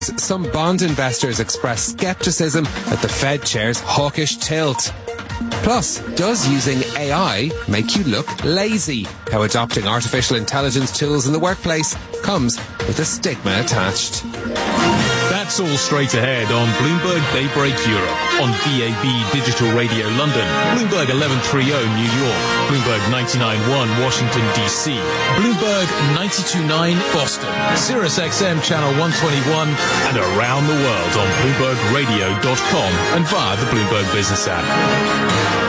Some bond investors express scepticism at the Fed chair's hawkish tilt. Plus, does using AI make you look lazy? How adopting artificial intelligence tools in the workplace comes with a stigma attached. That's all straight ahead on Bloomberg Daybreak Europe, on DAB Digital Radio London, Bloomberg 1130 New York, Bloomberg 99.1 Washington DC, Bloomberg 92.9 Boston, Sirius XM Channel 121, and around the world on BloombergRadio.com and via the Bloomberg Business app.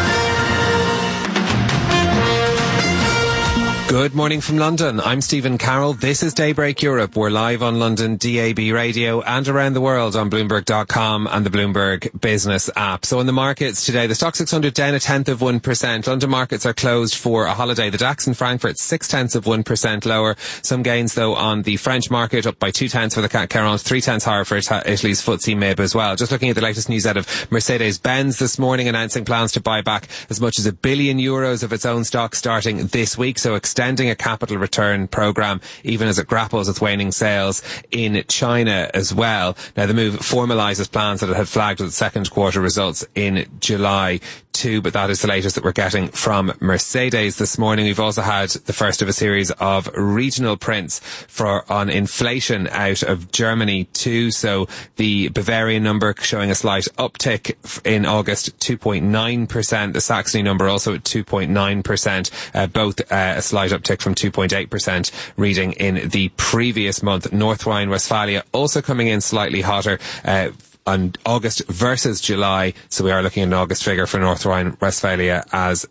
Good morning from London. I'm Stephen Carroll. This is Daybreak Europe. We're live on London DAB radio and around the world on Bloomberg.com and the Bloomberg Business app. So in the markets today, the Stock 600 down 0.1%. London markets are closed for a holiday. The DAX in Frankfurt 0.6% lower. Some gains though on the French market, up by 0.2 for the CAC 40, 0.3 higher for Italy's FTSE MIB as well. Just looking at the latest news out of Mercedes-Benz this morning, announcing plans to buy back as much as €1 billion of its own stock starting this week. So extending a capital return program even as it grapples with waning sales in China as well. Now the move formalises plans that it had flagged with its second quarter results in July too, but that is the latest that we're getting from Mercedes this morning. We've also had the first of a series of regional prints on inflation out of Germany too. So the Bavarian number showing a slight uptick in August, 2.9%. The Saxony number also at 2.9%, both a slight uptick from 2.8% reading in the previous month. North Rhine-Westphalia also coming in slightly hotter on August versus July. So we are looking at an August figure for North Rhine-Westphalia as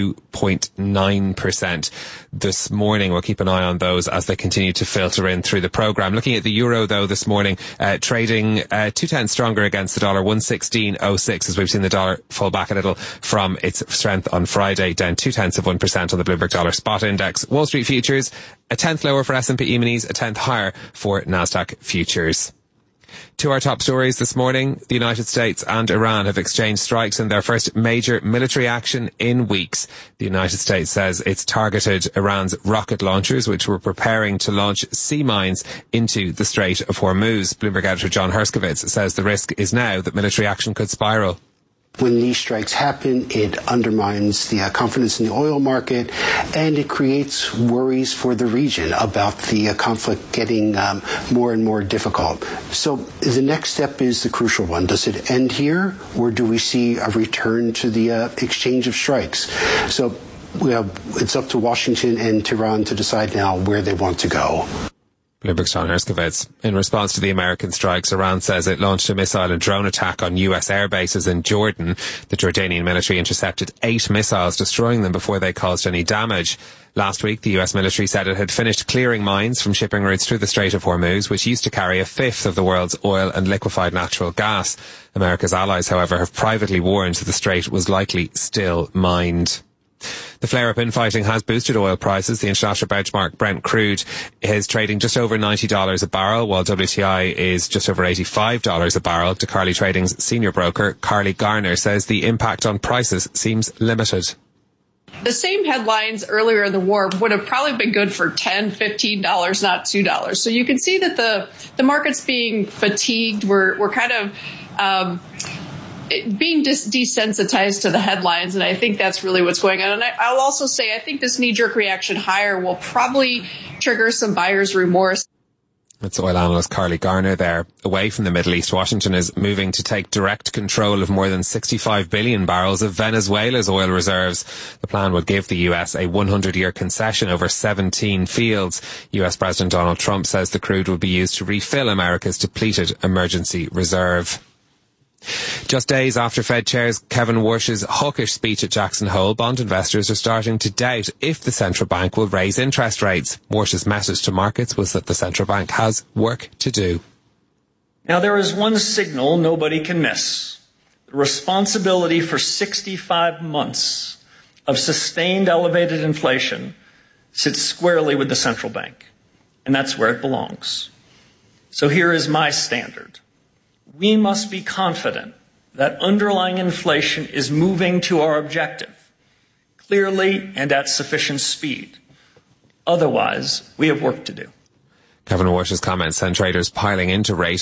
2.9% this morning. We'll keep an eye on those as they continue to filter in through the programme. Looking at the euro though this morning, trading 0.2 stronger against the dollar, 116.06, as we've seen the dollar fall back a little from its strength on Friday, down 0.2% on the Bloomberg Dollar Spot Index. Wall Street futures 0.1 lower for S&P E-minis, 0.1 higher for Nasdaq futures. To our top stories this morning, the United States and Iran have exchanged strikes in their first major military action in weeks. The United States says it's targeted Iran's rocket launchers, which were preparing to launch sea mines into the Strait of Hormuz. Bloomberg editor John Herskovitz says the risk is now that military action could spiral. When these strikes happen, it undermines the confidence in the oil market, and it creates worries for the region about the conflict getting more and more difficult. So the next step is the crucial one. Does it end here, or do we see a return to the exchange of strikes? So it's up to Washington and Tehran to decide now where they want to go. Bloomberg's John Herskovitz. In response to the American strikes, Iran says it launched a missile and drone attack on US air bases in Jordan. The Jordanian military intercepted 8 missiles, destroying them before they caused any damage. Last week, the US military said it had finished clearing mines from shipping routes through the Strait of Hormuz, which used to carry 1/5 of the world's oil and liquefied natural gas. America's allies, however, have privately warned that the strait was likely still mined. The flare-up infighting has boosted oil prices. The international benchmark Brent crude is trading just over $90 a barrel, while WTI is just over $85 a barrel. To Carly Trading's senior broker, Carly Garner, says the impact on prices seems limited. The same headlines earlier in the war would have probably been good for $10, $15, not $2. So you can see that the market's being fatigued. We're kind of being desensitized to the headlines, and I think that's really what's going on. And I'll also say I think this knee-jerk reaction higher will probably trigger some buyer's remorse. That's oil analyst Carly Garner there. Away from the Middle East, Washington is moving to take direct control of more than 65 billion barrels of Venezuela's oil reserves. The plan would give the US a 100-year concession over 17 fields. US President Donald Trump says the crude will be used to refill America's depleted emergency reserve. Just days after Fed Chair Kevin Warsh's hawkish speech at Jackson Hole, bond investors are starting to doubt if the central bank will raise interest rates. Warsh's message to markets was that the central bank has work to do. Now, there is one signal nobody can miss. The responsibility for 65 months of sustained elevated inflation sits squarely with the central bank, and that's where it belongs. So here is my standard. We must be confident that underlying inflation is moving to our objective, clearly and at sufficient speed. Otherwise, we have work to do. Kevin Walsh's comments send traders piling into rate